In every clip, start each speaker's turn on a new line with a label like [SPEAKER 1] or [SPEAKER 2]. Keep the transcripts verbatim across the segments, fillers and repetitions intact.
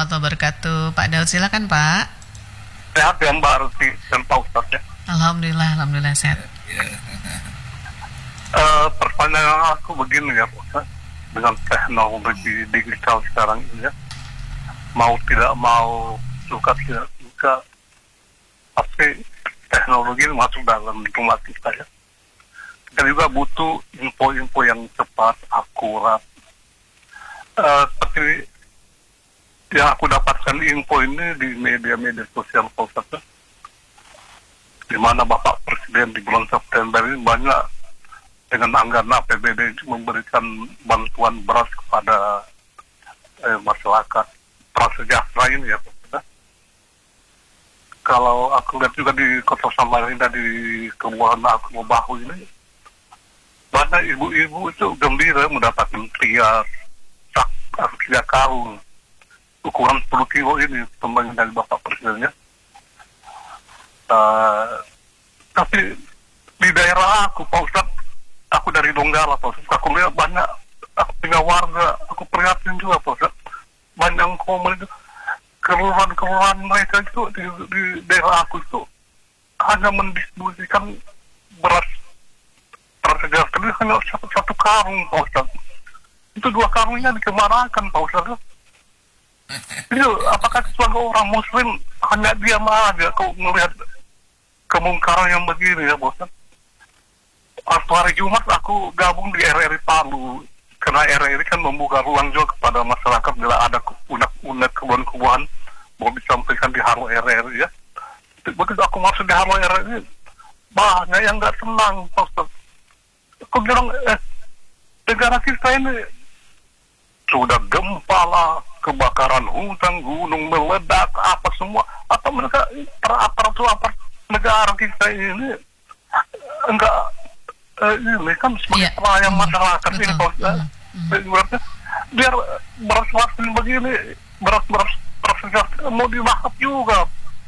[SPEAKER 1] warahmatullahi wabarakatuh. Pak Daud, silakan Pak.
[SPEAKER 2] Sehat ya Mbak Arti dan Pak Ustadz ya.
[SPEAKER 1] Alhamdulillah, alhamdulillah sehat.
[SPEAKER 3] Ya.
[SPEAKER 2] Uh, pertanyaan aku begini ya Pak Ustadz, dengan teknologi digital sekarang ini ya, mau tidak mau, suka tidak suka, pasti teknologi ini masuk dalam rumah kita ya. Kita juga butuh info-info yang cepat, akurat. Uh, seperti yang aku dapatkan info ini di media-media sosial Pak, di mana Bapak Presiden di bulan September ini banyak dengan anggaran A P B D memberikan bantuan beras kepada eh, masyarakat prasejahtera ini ya Pak. Kalau aku lihat juga di Kota Samarinda di Kelurahan Aku Bahu ini, banyak ibu-ibu itu gembira mendapatkan trias, sak, tiga karung ukuran sepuluh kilo ini pembagian dari Bapak Presidennya. Uh, tapi di daerah aku Pak Ustadz, aku dari Donggala Pak Ustadz, aku lihat banyak, aku punya warga, aku prihatin juga Pak Ustadz, banyak yang komen itu, kelurahan-kelurahan mereka itu di, di daerah aku itu hanya mendistribusikan beras prasejahtera itu hanya satu, satu karung Pak Ustadz. Itu dua karungnya dikemanakan Pak Ustadz. Itu apakah sebagai orang muslim hanya diam aja kau melihat kemungkaran yang begini ya Pak Ustadz? Waktu hari Jumat aku gabung di R R I Palu, karena R R I kan membuka ruang juga kepada masyarakat bila ada unek-unek kebun-kebunan mau disampaikan di Haro R R I ya. Begitu aku masuk di Haro R R I, banyak yang nggak senang Pak Ustadz. Aku bilang, eh, negara kita ini sudah gempa lah, kebakaran hutan, gunung meledak, apa semua, atau mereka aparatur-aparatur negara kita ini enggak eh, ini kan sebagai
[SPEAKER 1] yeah.
[SPEAKER 2] pelayan
[SPEAKER 1] mm,
[SPEAKER 2] masyarakat
[SPEAKER 1] betul.
[SPEAKER 2] ini Pak,
[SPEAKER 1] mm, mm.
[SPEAKER 2] biar beras-beras begini, beras-beras prasejahtera mau dilahap juga.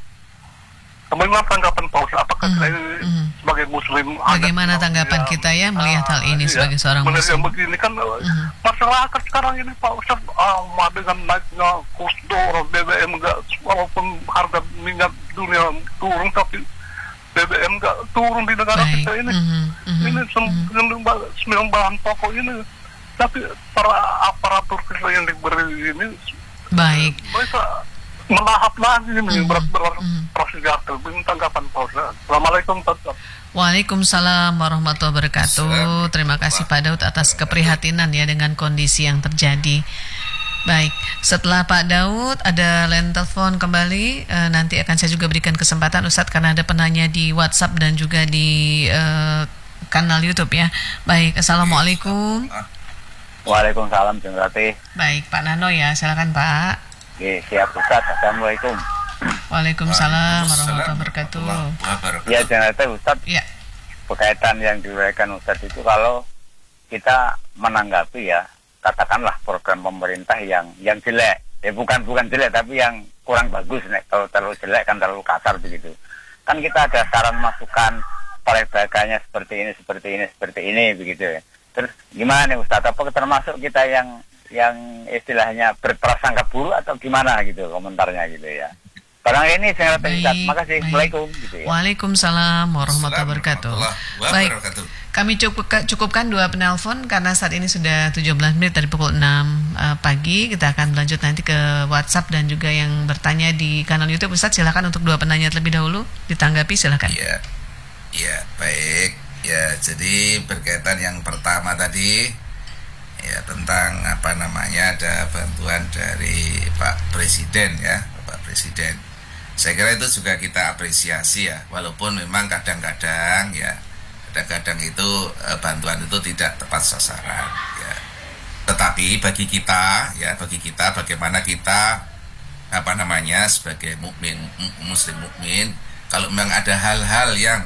[SPEAKER 2] Bagaimana tanggapan Pak Ustadz? Apakah
[SPEAKER 1] mm,
[SPEAKER 2] kita ini
[SPEAKER 1] mm.
[SPEAKER 2] sebagai muslim,
[SPEAKER 1] bagaimana tanggapan
[SPEAKER 2] ya,
[SPEAKER 1] kita ya melihat hal ini
[SPEAKER 2] iya,
[SPEAKER 1] sebagai seorang muslim?
[SPEAKER 2] begini kan
[SPEAKER 1] mm.
[SPEAKER 2] masyarakat sekarang ini Pak Ustadz, ah, dengan naiknya kurs dolar, B B M enggak, walaupun harga minyak dunia turun tapi B B M enggak turun di negara
[SPEAKER 1] Baik.
[SPEAKER 2] kita ini.
[SPEAKER 1] mm-hmm, mm-hmm,
[SPEAKER 2] Ini sembilan mm-hmm. bahan pokok ini, tapi para aparatur kita yang diberi ini,
[SPEAKER 1] baik,
[SPEAKER 2] mereka melahap lagi ini
[SPEAKER 1] mm-hmm.
[SPEAKER 2] berat-berat
[SPEAKER 1] mm-hmm.
[SPEAKER 2] prasejahtera. Bagaimana tanggapan Pak Ustadz? Assalamualaikum Pak Ustadz.
[SPEAKER 1] Waalaikumsalam warahmatullahi wabarakatuh. Terima kasih Pak Daud atas keprihatinan ya dengan kondisi yang terjadi. Baik, setelah Pak Daud ada line telepon kembali, e, nanti akan saya juga berikan kesempatan Ustadz karena ada penanya di WhatsApp dan juga di e, kanal YouTube ya. Baik, Assalamualaikum.
[SPEAKER 4] Waalaikumsalam, terima kasih.
[SPEAKER 1] Baik, Pak Nano ya, silakan Pak.
[SPEAKER 4] Oke, siap Ustadz. Assalamualaikum.
[SPEAKER 1] Waalaikumsalam warahmatullahi wabarakatuh.
[SPEAKER 4] Ya, ternyata Ustadz,
[SPEAKER 1] ya.
[SPEAKER 4] berkaitan yang diuraikan Ustadz itu kalau kita menanggapi ya, katakanlah program pemerintah yang yang jelek, eh bukan bukan jelek tapi yang kurang bagus, nek kalau terlalu jelek kan terlalu kasar begitu. Kan kita ada saran masukan perbaikannya seperti ini, seperti ini, seperti ini begitu ya. Terus gimana nih Ustadz? Apa termasuk kita yang yang istilahnya berprasangka buruk atau gimana gitu komentarnya gitu ya. Barang ini saya Ustadz. Makasih. Assalamualaikum gitu ya.
[SPEAKER 1] Waalaikumsalam warahmatullahi wabarakatuh. Baik. Kami cukup, cukupkan dua penelpon karena saat ini sudah tujuh belas menit dari pukul enam uh, pagi. Kita akan lanjut nanti ke WhatsApp dan juga yang bertanya di kanal YouTube. Ustadz silakan untuk dua penanya terlebih dahulu ditanggapi, silakan.
[SPEAKER 3] Iya, ya, baik. Ya, jadi berkaitan yang pertama tadi ya tentang apa namanya ada bantuan dari Pak Presiden ya, Pak Presiden. Saya kira itu juga kita apresiasi ya, walaupun memang kadang-kadang ya kadang-kadang itu eh, bantuan itu tidak tepat sasaran ya. Tetapi bagi kita ya bagi kita bagaimana kita apa namanya sebagai mukmin muslim mukmin, kalau memang ada hal-hal yang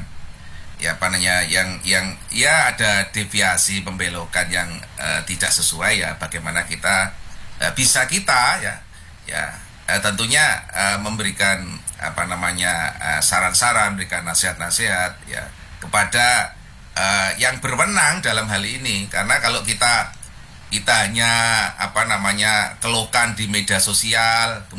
[SPEAKER 3] ya apa namanya yang yang ya ada deviasi pembelokan yang eh, tidak sesuai ya, bagaimana kita eh, bisa kita ya ya eh, tentunya eh, memberikan apa namanya eh, saran-saran, memberikan nasihat-nasihat ya kepada Uh, yang berwenang dalam hal ini, karena kalau kita kita hanya apa namanya keluhkan di media sosial